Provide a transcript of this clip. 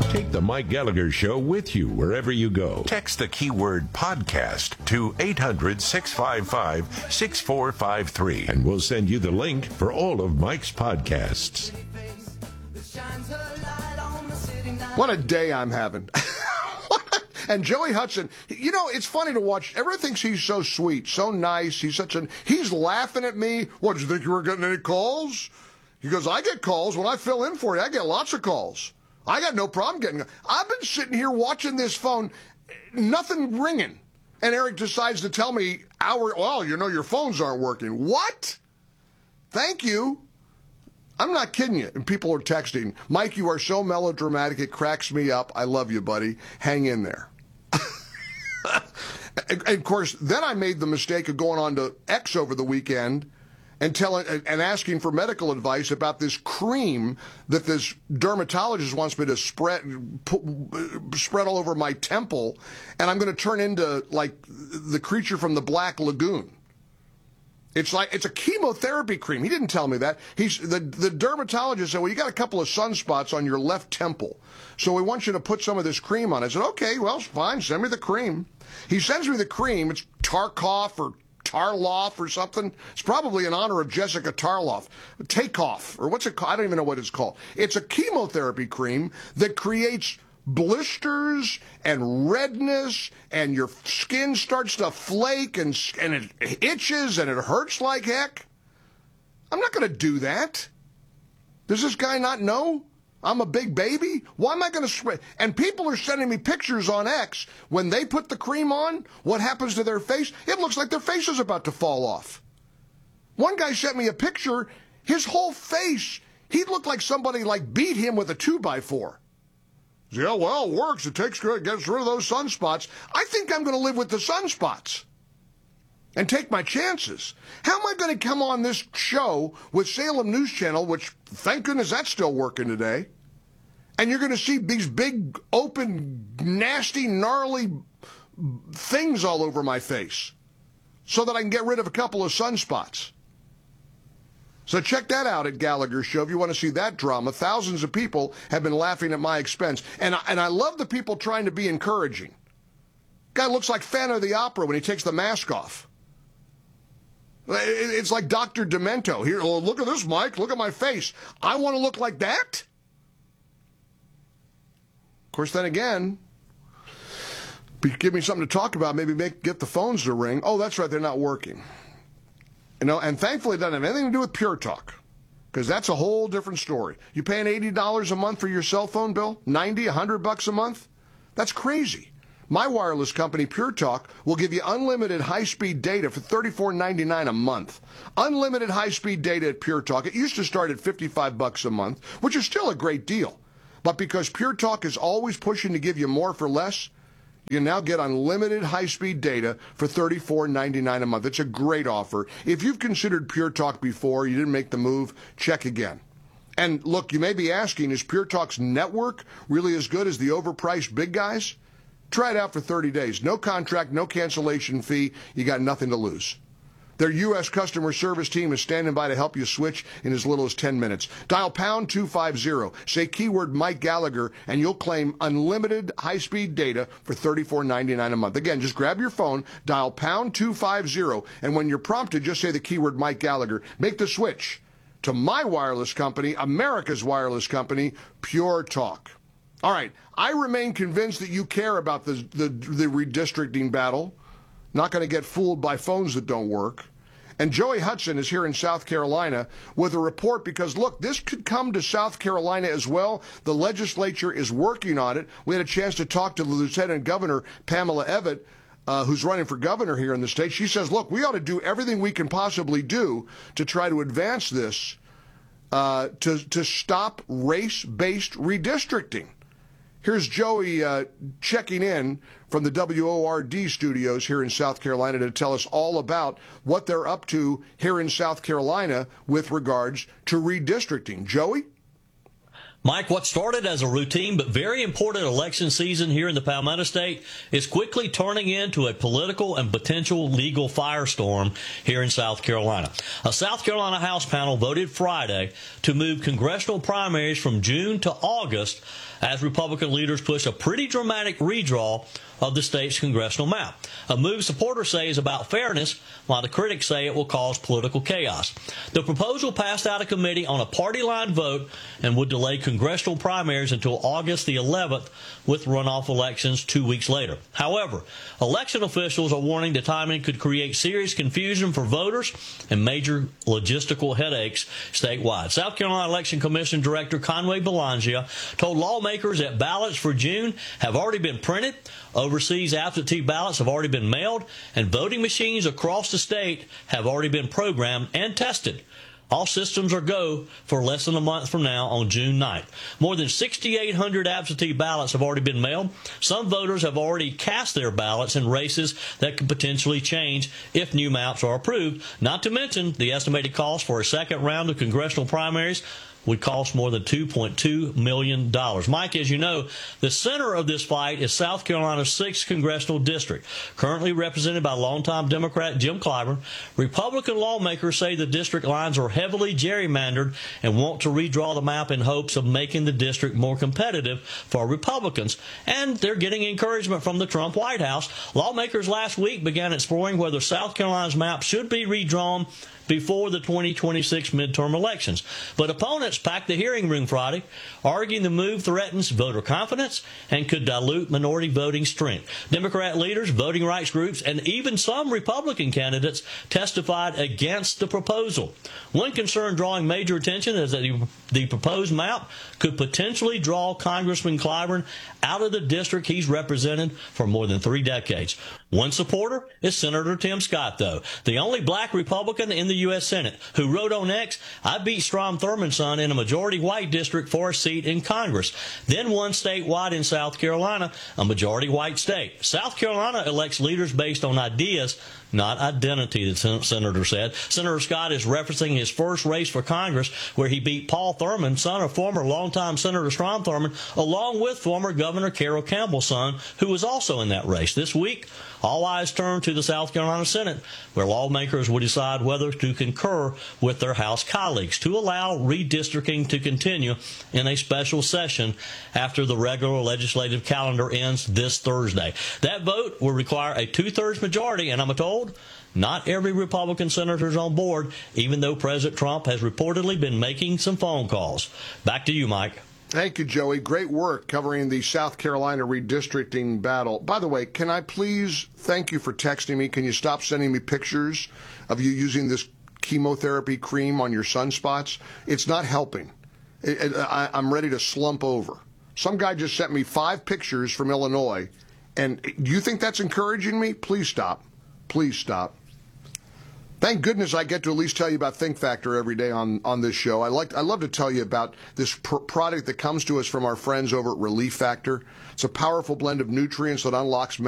Take the Mike Gallagher Show with you wherever you go. Text the keyword podcast to 800-655-6453, and we'll send you the link for all of Mike's podcasts. What a day I'm having. And Joey Hudson, you know, it's funny to watch. Everyone thinks he's so sweet, so nice. He's laughing at me. What, did you think you were getting any calls? He goes, I get calls. When I fill in for you, I get lots of calls. I got no problem getting. I've been sitting here watching this phone, nothing ringing. And Eric decides to tell me, well, you know, your phones aren't working. What? Thank you. I'm not kidding you. And people are texting, Mike, you are so melodramatic, it cracks me up. I love you, buddy. Hang in there. And of course, then I made the mistake of going on to X over the weekend and asking for medical advice about this cream that this dermatologist wants me to spread all over my temple, and I'm going to turn into like the creature from the Black Lagoon. It's a chemotherapy cream. He didn't tell me that. The dermatologist said, well, you got a couple of sunspots on your left temple, so we want you to put some of this cream on. I said, okay, well, fine, send me the cream. He sends me the cream. It's Tarkoff or Tarloff or something. It's probably in honor of Jessica Tarloff. Takeoff, or what's it called? I don't even know what it's called. It's a chemotherapy cream that creates blisters and redness, and your skin starts to flake, and it itches, and it hurts like heck. I'm not going to do that. Does this guy not know I'm a big baby? Why am I going to spread? And people are sending me pictures on X. When they put the cream on, what happens to their face? It looks like their face is about to fall off. One guy sent me a picture. His whole face, he looked like somebody beat him with a 2x4. Yeah, well, it works. It gets rid of those sunspots. I think I'm going to live with the sunspots and take my chances. How am I going to come on this show with Salem News Channel, which, thank goodness, that's still working today, and you're going to see these big, open, nasty, gnarly things all over my face so that I can get rid of a couple of sunspots? So check that out at Gallagher Show if you want to see that drama. Thousands of people have been laughing at my expense. And I love the people trying to be encouraging. Guy looks like Phantom of the Opera when he takes the mask off. It's like Dr. Demento. Here, oh, look at this, Mike. Look at my face. I want to look like that? Of course, then again, give me something to talk about. Maybe get the phones to ring. Oh, that's right. They're not working. You know, and thankfully it doesn't have anything to do with Pure Talk, because that's a whole different story. You paying $80 a month for your cell phone bill? $90, $100 a month? That's crazy. My wireless company, Pure Talk, will give you unlimited high-speed data for $34.99 a month. Unlimited high-speed data at Pure Talk. It used to start at $55 a month, which is still a great deal. But because Pure Talk is always pushing to give you more for less, you can now get unlimited high-speed data for $34.99 a month. It's a great offer. If you've considered Pure Talk before, you didn't make the move, check again. And look, you may be asking, is Pure Talk's network really as good as the overpriced big guys? Try it out for 30 days. No contract, no cancellation fee. You got nothing to lose. Their U.S. customer service team is standing by to help you switch in as little as 10 minutes. Dial pound 250. Say keyword Mike Gallagher, and you'll claim unlimited high-speed data for $34.99 a month. Again, just grab your phone, dial pound 250, and when you're prompted, just say the keyword Mike Gallagher. Make the switch to my wireless company, America's wireless company, Pure Talk. All right, I remain convinced that you care about the redistricting battle. Not going to get fooled by phones that don't work. And Joey Hudson is here in South Carolina with a report because, look, this could come to South Carolina as well. The legislature is working on it. We had a chance to talk to the Lieutenant Governor, Pamela Evett, who's running for governor here in the state. She says, look, we ought to do everything we can possibly do to try to advance this, to stop race-based redistricting. Here's Joey checking in from the WORD studios here in South Carolina to tell us all about what they're up to here in South Carolina with regards to redistricting. Joey? Mike, what started as a routine but very important election season here in the Palmetto State is quickly turning into a political and potential legal firestorm here in South Carolina. A South Carolina House panel voted Friday to move congressional primaries from June to August as Republican leaders push a pretty dramatic redraw of the state's congressional map. A move supporters say is about fairness, while the critics say it will cause political chaos. The proposal passed out of committee on a party-line vote and would delay congressional primaries until August the 11th, with runoff elections 2 weeks later. However, election officials are warning the timing could create serious confusion for voters and major logistical headaches statewide. South Carolina Election Commission Director Conway Belangia told lawmakers that ballots for June have already been printed, overseas absentee ballots have already been mailed, and voting machines across the state have already been programmed and tested. All systems are go for less than a month from now on June 9th. More than 6,800 absentee ballots have already been mailed. Some voters have already cast their ballots in races that could potentially change if new maps are approved, not to mention the estimated cost for a second round of congressional primaries would cost more than $2.2 million. Mike, as you know, the center of this fight is South Carolina's 6th Congressional District, currently represented by longtime Democrat Jim Clyburn. Republican lawmakers say the district lines are heavily gerrymandered and want to redraw the map in hopes of making the district more competitive for Republicans. And they're getting encouragement from the Trump White House. Lawmakers last week began exploring whether South Carolina's map should be redrawn before the 2026 midterm elections. But opponents packed the hearing room Friday, arguing the move threatens voter confidence and could dilute minority voting strength. Democrat leaders, voting rights groups, and even some Republican candidates testified against the proposal. One concern drawing major attention is that the proposed map could potentially draw Congressman Clyburn out of the district he's represented for more than 3 decades. One supporter is Senator Tim Scott, though, the only black Republican in the U.S. Senate, who wrote on X, "I beat Strom Thurmond's son in a majority white district for a seat in Congress," then won statewide in South Carolina, a majority white state. South Carolina elects leaders based on ideas, not identity, the senator said. Senator Scott is referencing his first race for Congress, where he beat Paul Thurmond, son of former longtime Senator Strom Thurmond, along with former Governor Carroll Campbell's son, who was also in that race. This week, all eyes turn to the South Carolina Senate, where lawmakers will decide whether to concur with their House colleagues to allow redistricting to continue in a special session after the regular legislative calendar ends this Thursday. That vote will require a 2/3 majority, and I'm told not every Republican senator is on board, even though President Trump has reportedly been making some phone calls. Back to you, Mike. Thank you, Joey. Great work covering the South Carolina redistricting battle. By the way, can I please thank you for texting me? Can you stop sending me pictures of you using this chemotherapy cream on your sunspots? It's not helping. I'm ready to slump over. Some guy just sent me 5 pictures from Illinois, and do you think that's encouraging me? Please stop. Please stop. Thank goodness I get to at least tell you about Think Factor every day on this show. I love to tell you about this product that comes to us from our friends over at Relief Factor. It's a powerful blend of nutrients that unlocks